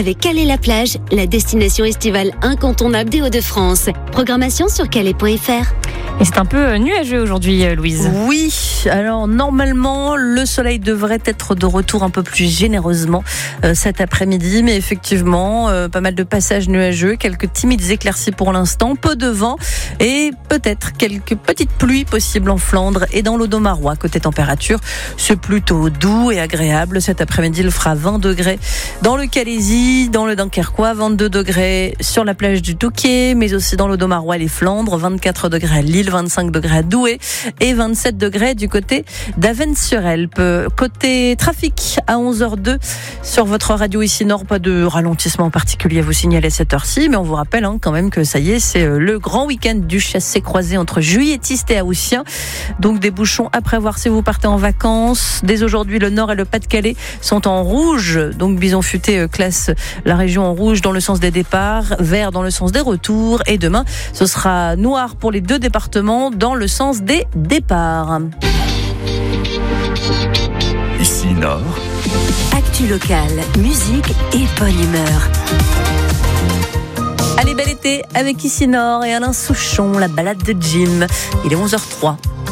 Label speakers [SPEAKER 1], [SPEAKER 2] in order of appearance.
[SPEAKER 1] avec Calais-la-Plage, la destination estivale incontournable des Hauts-de-France. Programmation sur calais.fr.
[SPEAKER 2] Et c'est un peu nuageux aujourd'hui, Louise.
[SPEAKER 3] Oui, alors normalement, le soleil devrait être de retour un peu plus généreusement cet après-midi, mais effectivement, pas mal de passages nuageux, quelques timides éclaircies pour l'instant, peu de vent et peut-être quelques petites pluies possibles en Flandre et dans l'Audomarois. Côté température, c'est plutôt doux et agréable. Cet après-midi, il fera 20 degrés dans le Calaisis, dans le Dunkerquois, 22 degrés sur la plage du Touquet, mais aussi dans l'Audomarois et les Flandres, 24 degrés à Lille, 25 degrés à Douai et 27 degrés du côté d'Avesnes-sur-Helpe. Côté trafic à 11h02 sur votre radio ici Nord, pas de ralentissement particulier à vous signaler à cette heure-ci, mais on vous rappelle quand même que ça y est, c'est le grand week-end du chassé-croisé entre Juilletistes et Haussien. Donc des bouchons à prévoir si vous partez en vacances. Dès aujourd'hui, le Nord et le Pas-de-Calais sont en rouge. Donc Bison Futé classe la région en rouge dans le sens des départs, vert dans le sens des retours. Et demain, ce sera noir pour les deux départements dans le sens des départs.
[SPEAKER 4] Ici Nord.
[SPEAKER 1] Actu locale, musique et bonne humeur.
[SPEAKER 3] Allez, bel été avec Ici Nord et Alain Souchon, la balade de Jim. Il est 11h03.